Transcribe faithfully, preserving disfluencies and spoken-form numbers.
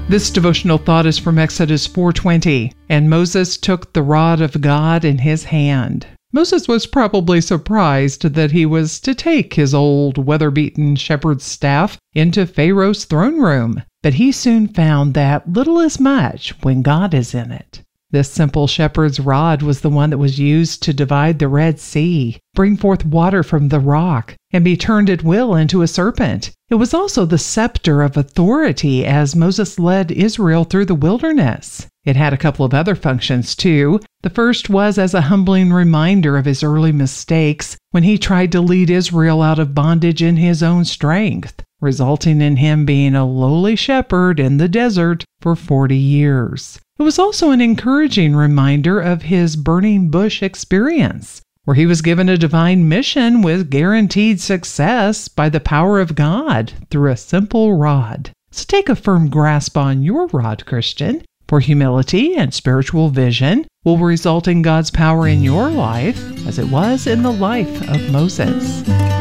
This devotional thought is from Exodus four twenty. And Moses took the rod of God in his hand. Moses was probably surprised that he was to take his old weather-beaten shepherd's staff into Pharaoh's throne room, but he soon found that little is much when God is in it. This simple shepherd's rod was the one that was used to divide the Red Sea, bring forth water from the rock, and be turned at will into a serpent. It was also the scepter of authority as Moses led Israel through the wilderness. It had a couple of other functions too. The first was as a humbling reminder of his early mistakes when he tried to lead Israel out of bondage in his own strength, resulting in him being a lowly shepherd in the desert for forty years. It was also an encouraging reminder of his burning bush experience, where he was given a divine mission with guaranteed success by the power of God through a simple rod. So take a firm grasp on your rod, Christian, for humility and spiritual vision will result in God's power in your life as it was in the life of Moses.